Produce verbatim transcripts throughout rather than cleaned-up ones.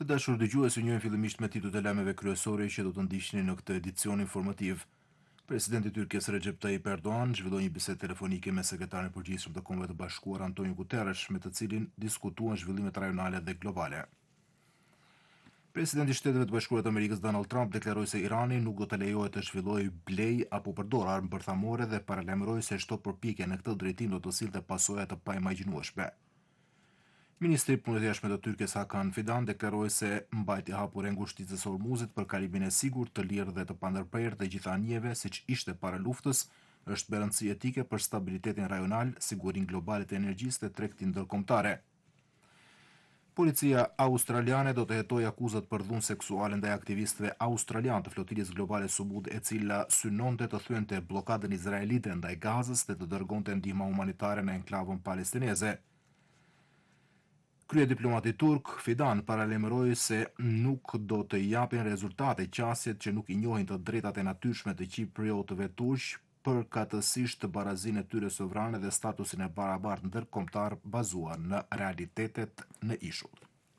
Të dashur dëgjues, ju njohim fillimisht me titujt e lajmeve kryesore që do të ndiqni në këtë edicion informativ. Presidenti i Turqisë Recep Tayyip Erdogan zhvilloi një bisedë telefonike me sekretarin e përgjithshëm të Kombeve të Bashkuara Antonio Guterres, me të cilin diskutuan zhvillimet rajonale dhe globale. Presidenti i Shteteve të Bashkuara të Amerikës Donald Trump deklaroi se Irani nuk do të lejohet të zhvillojë blej apo përdor armë bërthamore dhe paralajmëroi se çdo përpjekje në këtë drejtim do të sillte pasoja të paimagjinueshme. Ministri i Punëve të Jashtme të Turqisë Hakan Fidan deklaroi se mbajtja e hapur e ngushticës së Hormuzit për kalimin e sigurt, të lirë dhe të pandërprerë të gjitha anijeve, siç ishte para luftës, është me rëndësi etike për stabilitetin rajonal, sigurinë globale të energjisë dhe tregtinë ndërkombëtare. Policia australiane do të hetojë akuzat për dhunë seksuale ndaj aktivistëve australian të flotilës globale Subud, e cila synonte të thyente bllokadën izraelite ndaj Gazës dhe të dërgonte ndihmë humanitare në enklavën palestineze. Krye diplomati turk Fidan paralajmëroi se nuk do të japin rezultate qasjet që nuk i njohin të drejtat e natyrshme të qipriotëve turq, përkatësisht barazinë e tyre sovrane dhe statusin e barabartë ndërkombëtar bazuar në realitetet në ishull.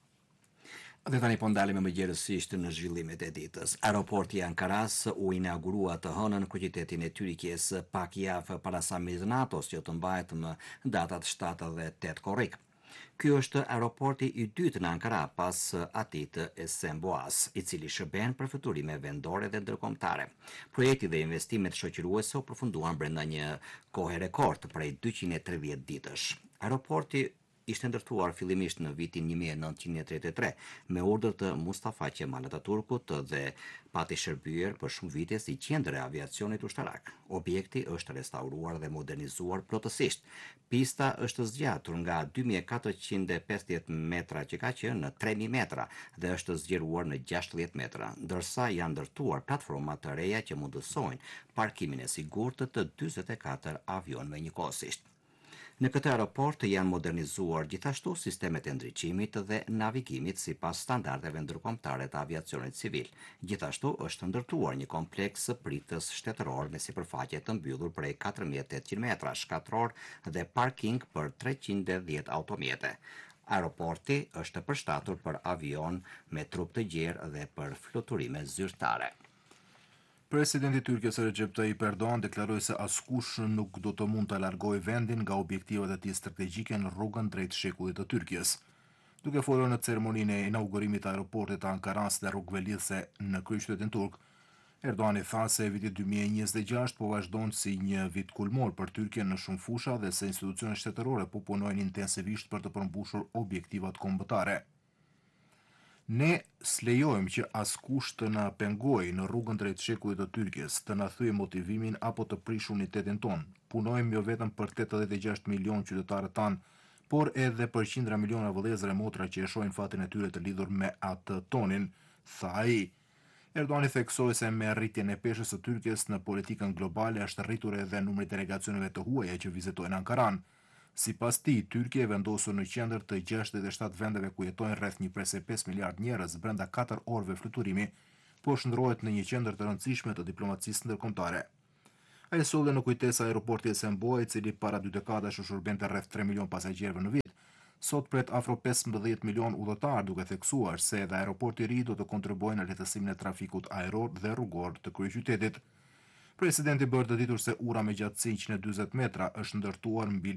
Dhe tani po ndalemi më gjerësisht në zhvillimet e ditës. Aeroporti i Ankaras u inaugurua të hënën ku qytetin e Tyrkjes pak javë para samiznatos që të mbahet më datat shtatë dhe tetë korrik. Ky është aeroporti i dytë në Ankara pas atit të Esenboas, i cili shërben për fluturime vendore dhe ndërkombëtare. Projekti dhe investimet shoqëruese u përfunduan brenda një kohe rekord prej dyqind e tridhjetë ditësh. Aeroporti ishte ndërtuar fillimisht në vitin një mijë e nëntëqind e tridhjetë e tre me urdhër të Mustafa Kemal Atatürkut dhe pati shërbyer për shumë vite si qendër e aviacionit ushtarak. Objekti është restauruar dhe modernizuar plotësisht. Pista është zgjatur nga dy mijë e katërqind e pesëdhjetë metra që ka qenë në tre mijë metra dhe është zgjeruar në gjashtëdhjetë metra, ndërsa janë ndërtuar platforma të reja që mundësojnë parkimin e sigurt të dyzet e katër avionëve njëkohësisht. Në këtë aeroport janë modernizuar gjithashtu sistemet e ndriçimit dhe navigimit sipas standardeve ndërkombëtare të aviacionit civil. Gjithashtu është ndërtuar një kompleks pritës shtetëror me sipërfaqe të mbyllur prej katër mijë e tetëqind metra shkatror dhe parking për treqind e dhjetë automjete. Aeroporti është përshtatur për avion me trup të gjerë dhe për fluturime zyrtare. Presidenti i Turqisë Recep Tayyip Erdogan deklaroi se askush nuk do të mund të largojë vendin nga objektivat e tij strategjike në rrugën drejt shekullit të Turqisë. Duke folur në ceremoninë e inaugurimit të aeroportit të Ankaras dhe rrugëve lidhëse në kryeqytetin turk, Erdogan i tha se viti dy mijë e njëzet e gjashtë po vazhdon si një vit kulmor për Turqin në shumë fusha dhe se institucionet shtetërore po punojnë intensivisht për të përmbushur objektivat kombëtare. Ne s'lejojmë që askush të na pengojë në rrugën drejt shekullit të Turqisë, të na thyejë motivimin apo të prishë unitetin ton. Punojmë jo vetëm për tetëdhjetë e gjashtë milion qytetarët tanë, por edhe për qindra miliona vëllezër e motra që e shohin fatin e tyre të lidhur me atë tonin, tha ai. Erdogan i theksoi se me rritjen e peshës së Turqisë në politikën globale është rritur edhe numri i delegacioneve të huaja që vizitojnë Ankaran. Sipas tij, Turqia e vendosur në qendër të gjashtëdhjetë e shtatë vendeve ku jetojnë rreth një presë pesë miliard njerëz brenda katër orëve fluturimi, po shndrohet në një qendër të rëndësishme të diplomacisë ndërkombëtare. Ai solli në kujtesë aeroporti Esenboa, i cili para dy dekadash u shërbente rreth tre milion pasagjerëve në vit, sot pret afro pesëmbëdhjetë milion udhëtar, duke theksuar se edhe aeroporti i ri do të kontribuojë në lehtësimin e trafikut ajror dhe rrugor të kryeqytetit. Presidenti bërë të ditur se ura me gjatësi njëqind e dyzet metra është ndërtuar mbi